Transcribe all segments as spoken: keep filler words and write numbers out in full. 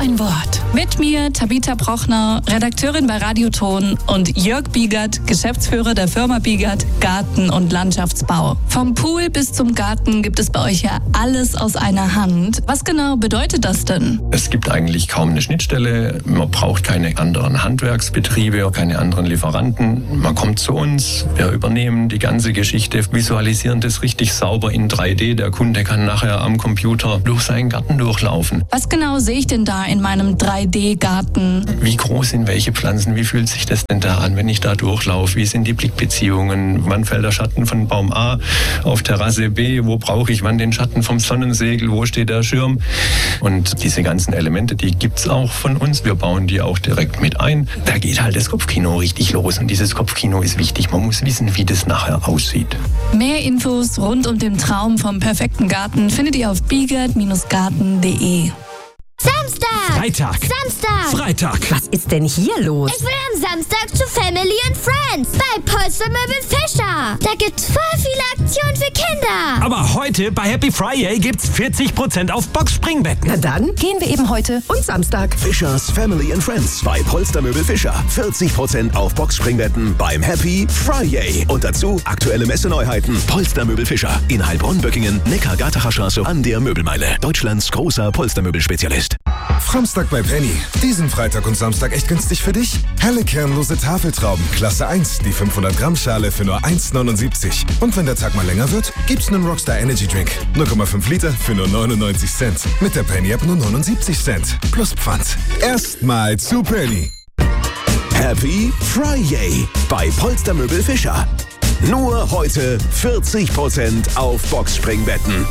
ein Wort. Mit mir Tabitha Brochner, Redakteurin bei Radioton, und Jörg Biegert, Geschäftsführer der Firma Biegert Garten- und Landschaftsbau. Vom Pool bis zum Garten gibt es bei euch ja alles aus einer Hand. Was genau bedeutet das denn? Es gibt eigentlich kaum eine Schnittstelle. Man braucht keine anderen Handwerksbetriebe, keine anderen Lieferanten. Man kommt zu uns, wir übernehmen die ganze Geschichte, visualisieren das richtig sauber in drei D. Der Kunde kann nachher am Computer durch seinen Garten durchlaufen. Was genau sehe ich denn da in meinem drei D Garten? Wie groß sind welche Pflanzen? Wie fühlt sich das denn da an, wenn ich da durchlaufe? Wie sind die Blickbeziehungen? Wann fällt der Schatten von Baum A auf Terrasse B? Wo brauche ich wann den Schatten vom Sonnensegel? Wo steht der Schirm? Und diese ganzen Elemente, die gibt's auch von uns. Wir bauen die auch direkt mit ein. Da geht halt das Kopfkino richtig los. Und dieses Kopfkino ist wichtig. Man muss wissen, wie das nachher aussieht. Mehr Infos rund um den Traum vom perfekten Garten findet ihr auf biegert Garten punkt de. Samstag! Freitag! Samstag! Freitag! Was ist denn hier los? Ich will am Samstag zu Family and Friends bei Polstermöbel Fischer. Da gibt's voll viele Aktionen für Kinder. Aber heute bei Happy Friday gibt's vierzig Prozent auf Boxspringbetten. Na dann gehen wir eben heute und Samstag. Fischers Family and Friends bei Polstermöbel Fischer. vierzig Prozent auf Boxspringbetten beim Happy Friday. Und dazu aktuelle Messeneuheiten. Polstermöbel Fischer in Heilbronn-Böckingen, Neckar-Gartacher Straße an der Möbelmeile. Deutschlands großer Polstermöbelspezialist. Samstag bei Penny. Diesen Freitag und Samstag echt günstig für dich? Helle kernlose Tafeltrauben, Klasse eins, die fünfhundert Gramm Schale für nur eins Komma neunundsiebzig. Und wenn der Tag mal länger wird, gibt's einen Rockstar Energy Drink. null Komma fünf Liter für nur neunundneunzig Cent. Mit der Penny App nur neunundsiebzig Cent. Plus Pfand. Erstmal zu Penny. Happy Friday bei Polstermöbel Fischer. Nur heute vierzig Prozent auf Boxspringbetten.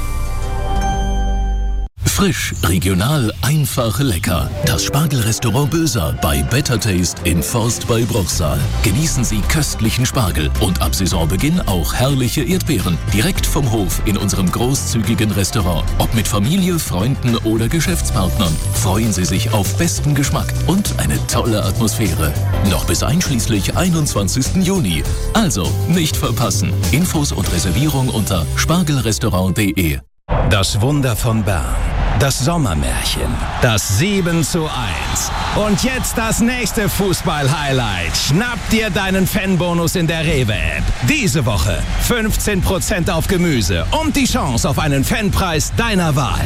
Frisch, regional, einfach, lecker. Das Spargelrestaurant Böser bei Better Taste in Forst bei Bruchsal. Genießen Sie köstlichen Spargel und ab Saisonbeginn auch herrliche Erdbeeren. Direkt vom Hof in unserem großzügigen Restaurant. Ob mit Familie, Freunden oder Geschäftspartnern. Freuen Sie sich auf besten Geschmack und eine tolle Atmosphäre. Noch bis einschließlich einundzwanzigsten Juni. Also nicht verpassen. Infos und Reservierung unter spargelrestaurant punkt de. Das Wunder von Bern. Das Sommermärchen. Das sieben zu eins. Und jetzt das nächste Fußball-Highlight. Schnapp dir deinen Fanbonus in der Rewe-App. Diese Woche fünfzehn Prozent auf Gemüse und die Chance auf einen Fanpreis deiner Wahl.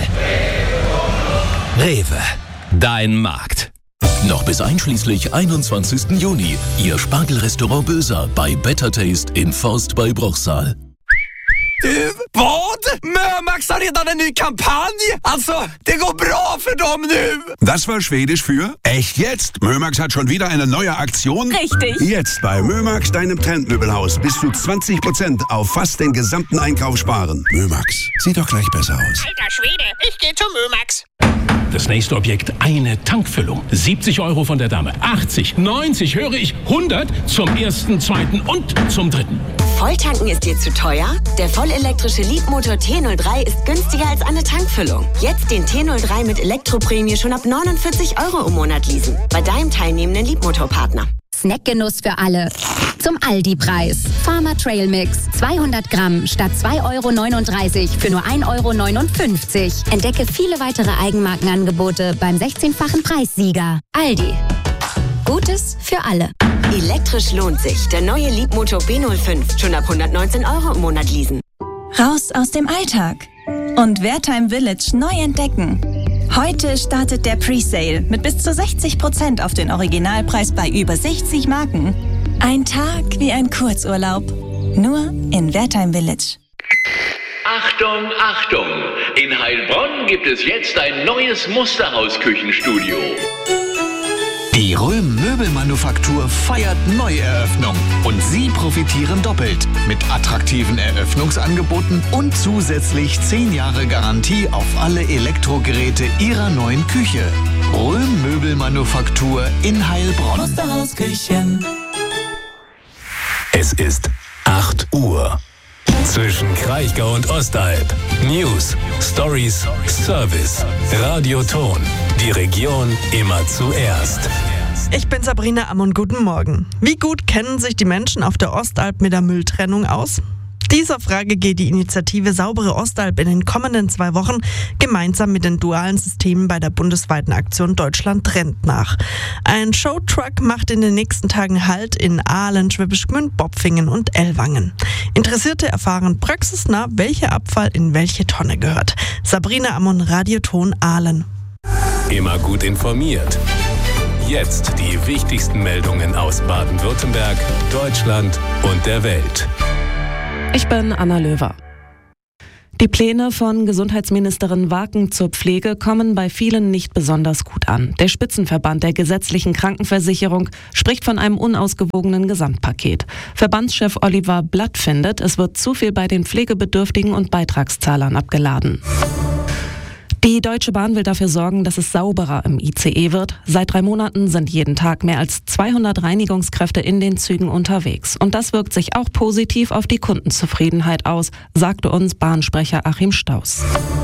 Rewe. Dein Markt. Noch bis einschließlich einundzwanzigsten Juni. Ihr Spargelrestaurant Böser bei Better Taste in Forst bei Bruchsal. Du, vad? Mörmax har redan en ny kampanj! Alltså, det går bra för dem nu! Das war Schwedisch für echt jetzt? Mörmax hat schon wieder eine neue Aktion? Richtig. Jetzt bei Mörmax, deinem Trendmöbelhaus, bis zu zwanzig Prozent auf fast den gesamten Einkauf sparen. Mörmax, sieht doch gleich besser aus. Alter Schwede, ich geh zu Mörmax. Das nächste Objekt, eine Tankfüllung. siebzig Euro von der Dame. achtzig, neunzig, höre ich, hundert zum ersten, zweiten und zum dritten. Volltanken ist dir zu teuer? Der vollelektrische Leapmotor T null drei ist günstiger als eine Tankfüllung. Jetzt den T null drei mit Elektroprämie schon ab neunundvierzig Euro im Monat leasen. Bei deinem teilnehmenden Leapmotorpartner. Snackgenuss für alle. Zum Aldi-Preis. Farmer Trail Mix. zweihundert Gramm statt zwei Euro neununddreißig für nur ein Euro neunundfünfzig. Entdecke viele weitere Eigenmarkenangebote beim sechzehnfachen Preissieger. Aldi. Gutes für alle. Elektrisch lohnt sich. Der neue Leapmotor B null fünf. Schon ab hundertneunzehn Euro im Monat leasen. Raus aus dem Alltag und Wertheim Village neu entdecken. Heute startet der Presale mit bis zu sechzig Prozent auf den Originalpreis bei über sechzig Marken. Ein Tag wie ein Kurzurlaub. Nur in Wertheim Village. Achtung, Achtung! In Heilbronn gibt es jetzt ein neues Musterhaus-Küchenstudio. Die Röhm Möbelmanufaktur feiert Neueröffnung und Sie profitieren doppelt mit attraktiven Eröffnungsangeboten und zusätzlich zehn Jahre Garantie auf alle Elektrogeräte Ihrer neuen Küche. Röhm Möbelmanufaktur in Heilbronn. Musterhausküchen. Es ist acht Uhr. Zwischen Kraichgau und Ostalb. News, Stories, Service. Radioton. Die Region immer zuerst. Ich bin Sabrina Ammon, guten Morgen. Wie gut kennen sich die Menschen auf der Ostalb mit der Mülltrennung aus? Dieser Frage geht die Initiative Saubere Ostalb in den kommenden zwei Wochen gemeinsam mit den dualen Systemen bei der bundesweiten Aktion Deutschland trennt nach. Ein Showtruck macht in den nächsten Tagen Halt in Aalen, Schwäbisch Gmünd, Bopfingen und Ellwangen. Interessierte erfahren praxisnah, welcher Abfall in welche Tonne gehört. Sabrina Ammon, Radioton Aalen. Immer gut informiert. Jetzt die wichtigsten Meldungen aus Baden-Württemberg, Deutschland und der Welt. Ich bin Anna Löwer. Die Pläne von Gesundheitsministerin Waken zur Pflege kommen bei vielen nicht besonders gut an. Der Spitzenverband der gesetzlichen Krankenversicherung spricht von einem unausgewogenen Gesamtpaket. Verbandschef Oliver Blatt findet, es wird zu viel bei den Pflegebedürftigen und Beitragszahlern abgeladen. Die Deutsche Bahn will dafür sorgen, dass es sauberer im I C E wird. Seit drei Monaten sind jeden Tag mehr als zweihundert Reinigungskräfte in den Zügen unterwegs. Und das wirkt sich auch positiv auf die Kundenzufriedenheit aus, sagte uns Bahnsprecher Achim Staus.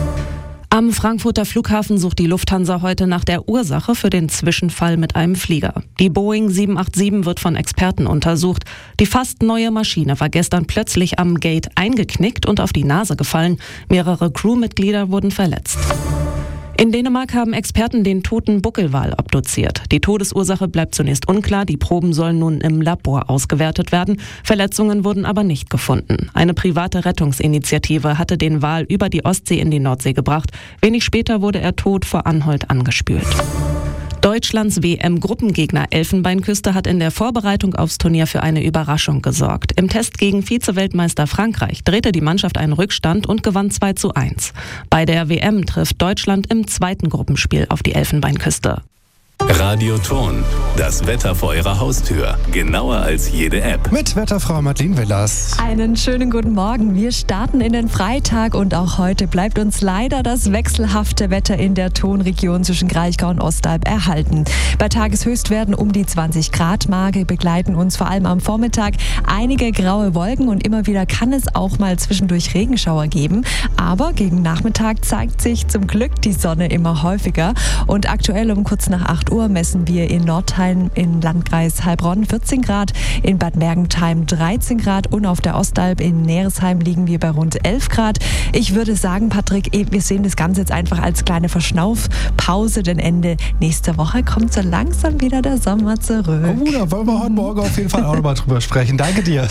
Am Frankfurter Flughafen sucht die Lufthansa heute nach der Ursache für den Zwischenfall mit einem Flieger. Die Boeing sieben acht sieben wird von Experten untersucht. Die fast neue Maschine war gestern plötzlich am Gate eingeknickt und auf die Nase gefallen. Mehrere Crewmitglieder wurden verletzt. In Dänemark haben Experten den toten Buckelwal obduziert. Die Todesursache bleibt zunächst unklar. Die Proben sollen nun im Labor ausgewertet werden. Verletzungen wurden aber nicht gefunden. Eine private Rettungsinitiative hatte den Wal über die Ostsee in die Nordsee gebracht. Wenig später wurde er tot vor Anholt angespült. Deutschlands W M-Gruppengegner Elfenbeinküste hat in der Vorbereitung aufs Turnier für eine Überraschung gesorgt. Im Test gegen Vize-Weltmeister Frankreich drehte die Mannschaft einen Rückstand und gewann zwei zu eins. Bei der W M trifft Deutschland im zweiten Gruppenspiel auf die Elfenbeinküste. Radioton, das Wetter vor Ihrer Haustür. Genauer als jede App. Mit Wetterfrau Madeleine Villas. Einen schönen guten Morgen. Wir starten in den Freitag und auch heute bleibt uns leider das wechselhafte Wetter in der Tonregion zwischen Kraichgau und Ostalb erhalten. Bei Tageshöchstwerten um die zwanzig Grad Marke begleiten uns vor allem am Vormittag einige graue Wolken und immer wieder kann es auch mal zwischendurch Regenschauer geben. Aber gegen Nachmittag zeigt sich zum Glück die Sonne immer häufiger und aktuell um kurz nach acht Uhr messen wir in Nordheim im Landkreis Heilbronn vierzehn Grad, in Bad Mergentheim dreizehn Grad und auf der Ostalb in Neresheim liegen wir bei rund elf Grad. Ich würde sagen, Patrick, wir sehen das Ganze jetzt einfach als kleine Verschnaufpause, denn Ende nächster Woche kommt so langsam wieder der Sommer zurück. Oh, da wollen wir heute Morgen auf jeden Fall auch nochmal drüber sprechen. Danke dir.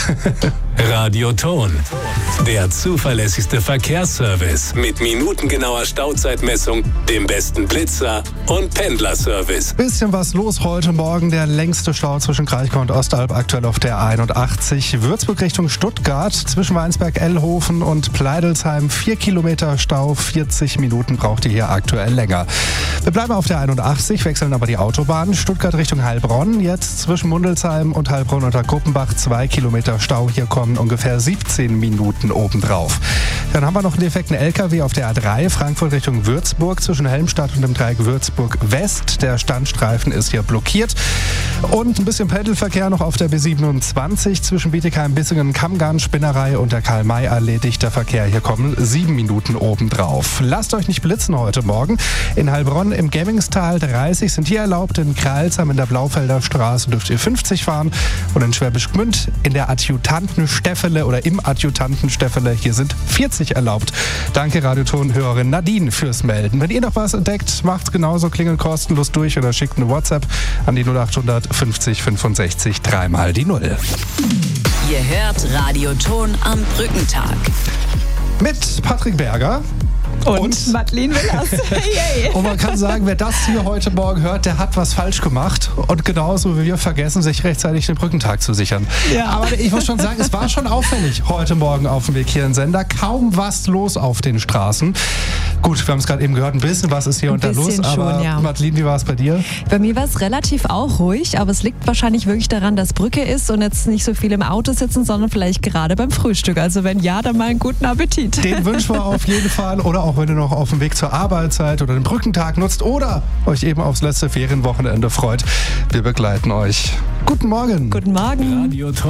Radioton, der zuverlässigste Verkehrsservice mit minutengenauer Stauzeitmessung, dem besten Blitzer und Pendlerservice. Bisschen was los heute Morgen. Der längste Stau zwischen Kraichgau und Ostalb aktuell auf der einundachtzig. Würzburg Richtung Stuttgart zwischen Weinsberg, Ellhofen und Pleidelsheim. Vier Kilometer Stau, vierzig Minuten braucht ihr hier aktuell länger. Wir bleiben auf der einundachtzig, wechseln aber die Autobahn. Stuttgart Richtung Heilbronn. Jetzt zwischen Mundelsheim und Heilbronn unter Kuppenbach. Zwei Kilometer Stau. Hier kommen ungefähr siebzehn Minuten obendrauf. Dann haben wir noch einen defekten L K W auf der A drei. Frankfurt Richtung Würzburg zwischen Helmstadt und dem Dreieck Würzburg West. Der Standstreifen ist hier blockiert. Und ein bisschen Pendelverkehr noch auf der B siebenundzwanzig zwischen Bietigheim, Bissingen, Kammgarn, Spinnerei und der Karl-May-Allee. Dichter Verkehr. Hier kommen sieben Minuten obendrauf. Lasst euch nicht blitzen heute Morgen. In Heilbronn im Gemmingstal dreißig sind hier erlaubt. In Kralsheim in der Blaufelder Straße dürft ihr fünfzig fahren. Und in Schwäbisch Gmünd in der Adjutantensteffele oder im Adjutantensteffele hier sind vierzig erlaubt. Danke Radioton-Hörerin Nadine fürs Melden. Wenn ihr noch was entdeckt, macht's genauso. Klingeln kostenlos durch oder schickt eine WhatsApp an die null achthundert fünfzig fünfundsechzig dreimal die Null. Ihr hört Radioton am Brückentag. Mit Patrick Berger. Und, und Madeleine Villas. Hey, hey. Und man kann sagen, wer das hier heute Morgen hört, der hat was falsch gemacht. Und genauso wie wir vergessen, sich rechtzeitig den Brückentag zu sichern. Ja. Aber ich muss schon sagen, es war schon auffällig heute Morgen auf dem Weg hier in Sender. Kaum was los auf den Straßen. Gut, wir haben es gerade eben gehört, ein bisschen was ist hier und da los. Schon, aber ja. Madeleine, wie war es bei dir? Bei mir war es relativ auch ruhig, aber es liegt wahrscheinlich wirklich daran, dass Brücke ist und jetzt nicht so viele im Auto sitzen, sondern vielleicht gerade beim Frühstück. Also wenn ja, dann mal einen guten Appetit. Den wünschen wir auf jeden Fall. Oder auch wenn ihr noch auf dem Weg zur Arbeit seid oder den Brückentag nutzt oder euch eben aufs letzte Ferienwochenende freut. Wir begleiten euch. Guten Morgen. Guten Morgen. Radio